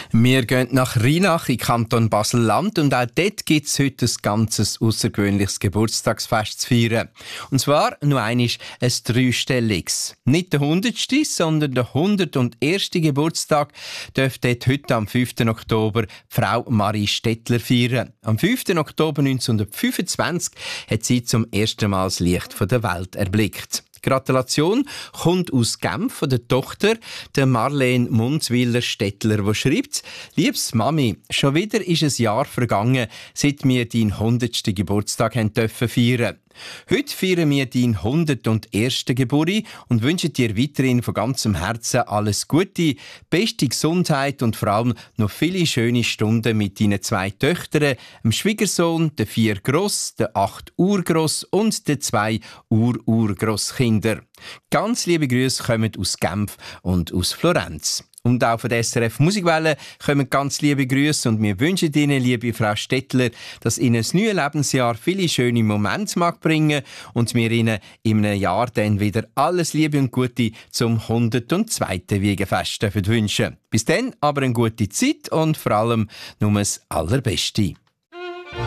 Wir gehen nach Rheinach in Kanton Basel-Land und auch dort gibt es heute ein ganz außergewöhnliches Geburtstagsfest zu feiern. Und zwar nur ein dreistelliges. Nicht der 100., sondern der 101. Geburtstag dürfte heute am 5. Oktober Frau Marie Stettler feiern. Am 5. Oktober 1925 hat sie zum ersten Mal das Licht der Welt erblickt. Gratulation kommt aus Genf von der Tochter, der Marlene Munzwiller-Stettler, die schreibt: «Liebes Mami, schon wieder ist ein Jahr vergangen, seit wir deinen 100. Geburtstag feiern dürfen. Heute feiern wir deinen 101. Geburtstag und wünschen dir weiterhin von ganzem Herzen alles Gute, beste Gesundheit und vor allem noch viele schöne Stunden mit deinen 2 Töchtern, dem Schwiegersohn, den 4 Gross, den 8 Urgross und den 2 Urgrosskinder. Ganz liebe Grüße kommen aus Genf und aus Florenz.» Und auch von der SRF Musikwelle kommen ganz liebe Grüße und wir wünschen Ihnen, liebe Frau Stettler, dass Ihnen das neue Lebensjahr viele schöne Momente mag bringen und wir Ihnen in einem Jahr dann wieder alles Liebe und Gute zum 102. Wiegefest wünschen. Bis dann aber eine gute Zeit und vor allem nur das Allerbeste.